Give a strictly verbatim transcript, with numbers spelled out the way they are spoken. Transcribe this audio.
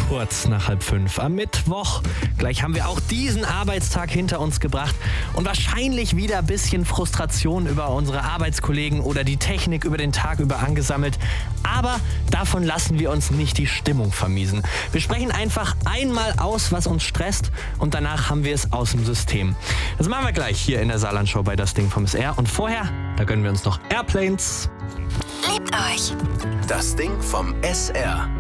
Kurz nach halb fünf am Mittwoch. Gleich haben wir auch diesen Arbeitstag hinter uns gebracht und wahrscheinlich wieder ein bisschen Frustration über unsere Arbeitskollegen oder die Technik über den Tag über angesammelt. Aber davon lassen wir uns nicht die Stimmung vermiesen. Wir sprechen einfach einmal aus, was uns stresst, und danach haben wir es aus dem System. Das machen wir gleich hier in der Saarland-Show bei Das Ding vom S R. Und vorher, da gönnen wir uns noch Airplanes. Liebt euch. Das Ding vom S R.